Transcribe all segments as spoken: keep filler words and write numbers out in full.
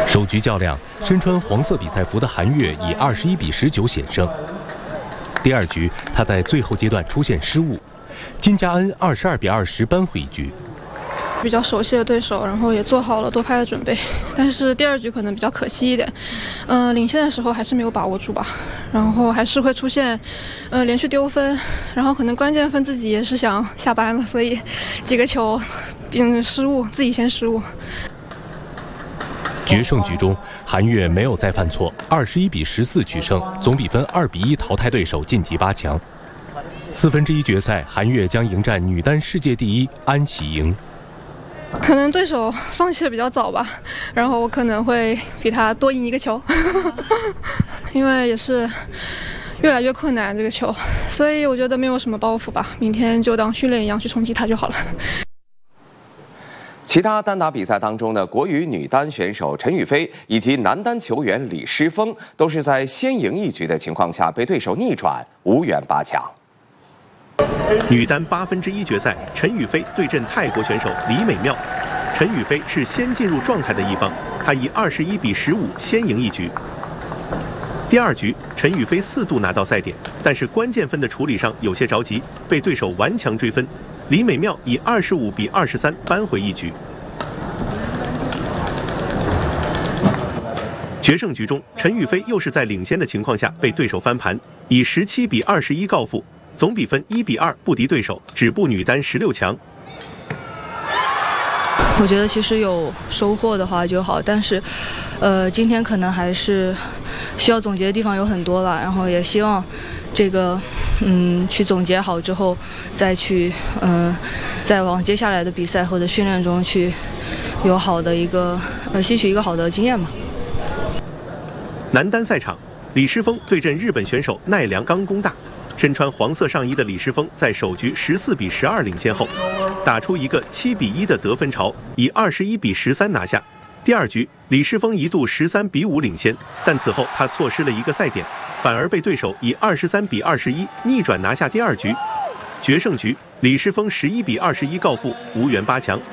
首局较量，身穿黄色比赛服的韩悦以二十一比十九险胜。第二局，他在最后阶段出现失误，金佳恩二十二比二十扳回一局。 比较熟悉的对手，然后也做好了多拍的准备，但是第二局可能比较可惜一点，嗯、呃，领先的时候还是没有把握住吧，然后还是会出现，呃，连续丢分，然后可能关键分自己也是想下班了，所以几个球，嗯，失误，自己先失误。 决胜局中，韩悦没有再犯错，二十一比十四取胜，总比分二比一淘汰对手，晋级八强。四分之一决赛，韩悦将迎战女单世界第一安喜莹。 可能对手放弃的比较早吧，然后我可能会比他多赢一个球，因为也是越来越困难这个球，所以我觉得没有什么包袱吧，明天就当训练一样去冲击他就好了。 其他单打比赛当中呢，国羽女单选手陈雨菲以及男单球员李诗峰都是在先赢一局的情况下被对手逆转，无缘八强。 女单八分之一决赛，陈雨菲对阵泰国选手李美妙。陈雨菲是先进入状态的一方，她以二十一比十五先赢一局。第二局，陈雨菲四度拿到赛点，但是关键分的处理上有些着急，被对手顽强追分。李美妙以二十五比二十三扳回一局。决胜局中，陈雨菲又是在领先的情况下被对手翻盘，以十七比二十一告负。总比分一比二不敌对手，止步女单十六强。 我觉得其实有收获的话就好，但是，呃，今天可能还是需要总结的地方有很多吧。然后也希望这个，嗯，去总结好之后，再去，嗯、呃，再往接下来的比赛或者训练中去有好的一个，呃，吸取一个好的经验吧。 男单赛场，李诗峰对阵日本选手奈良冈功大。身穿黄色上衣的李诗峰在首局十四比十二领先后，打出一个七比一的得分潮，以二十一比十三拿下。第二局，李诗峰一度十三比五领先，但此后他错失了一个赛点，反而被对手以二十三比二十一逆转拿下第二局。决胜局，李诗峰十一比二十一告负，无缘八强。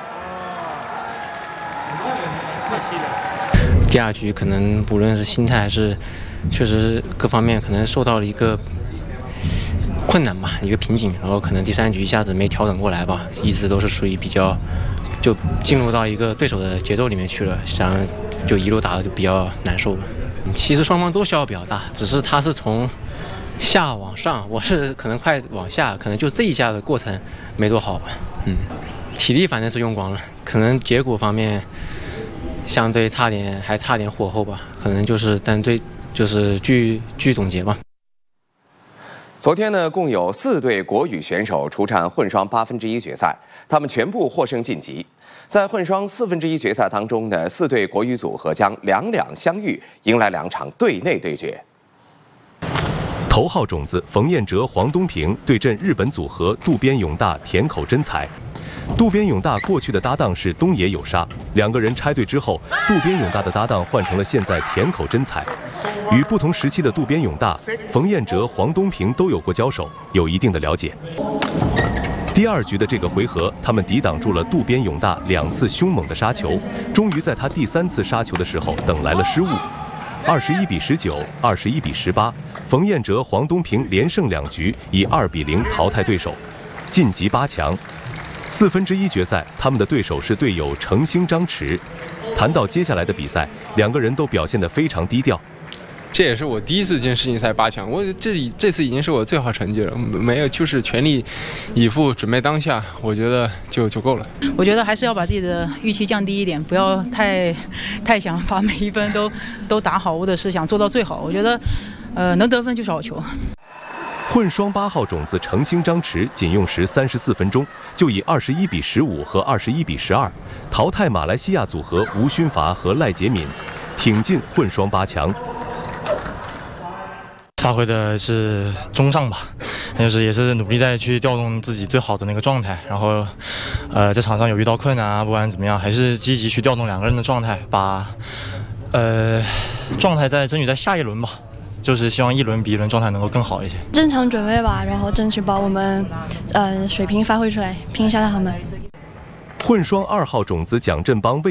第二局可能不论是心态还是确实各方面可能受到了一个困难吧，一个瓶颈，然后可能第三局一下子没调整过来吧，一直都是属于比较就进入到一个对手的节奏里面去了，想就一路打的就比较难受了。其实双方都消耗比较大，只是他是从下往上，我是可能快往下，可能就这一下的过程没多好吧。嗯，体力反正是用光了，可能结果方面相对差点，还差点火候吧，可能就是但对就是据据总结吧。 昨天呢，共有四对国羽选手出战混双八分之一决赛，他们全部获胜晋级。在混双四分之一决赛当中呢，四对国羽组合将两两相遇，迎来两场队内对决。 头号种子冯彦哲、黄东萍对阵日本组合渡边勇大、田口真彩。渡边勇大过去的搭档是东野有沙，两个人拆队之后，渡边勇大的搭档换成了现在田口真彩。与不同时期的渡边勇大、冯彦哲、黄东萍都有过交手，有一定的了解。第二局的这个回合，他们抵挡住了渡边勇大两次凶猛的杀球，终于在他第三次杀球的时候等来了失误。二十一比十九、二十一比十八，冯彦哲、黄东萍连胜两局，以二比零淘汰对手，晋级八强。四分之一决赛，他们的对手是队友程星张弛。谈到接下来的比赛，两个人都表现得非常低调。 这也是我第一次进世锦赛八强，我这里这次已经是我最好成绩了，没有就是全力以赴准备当下，我觉得就就够了。 我觉得还是要把自己的预期降低一点，不要太太想把每一分都都打好，或者是想做到最好。我觉得，呃，能得分就是好球。 混双八号种子程星张弛仅用时三十四分钟，就以二十一比十五和二十一比十二淘汰马来西亚组合吴勋伐和赖洁敏，挺进混双八强。 发挥的是中上吧，就是也是努力在去调动自己最好的那个状态，然后，呃，在场上有遇到困难啊，不管怎么样，还是积极去调动两个人的状态，把，呃，状态再争取在下一轮吧。就是希望一轮比一轮状态能够更好一些。 正常准备吧，然后争取把我们呃水平发挥出来，拼一下他们。 混双二号种子蒋振邦为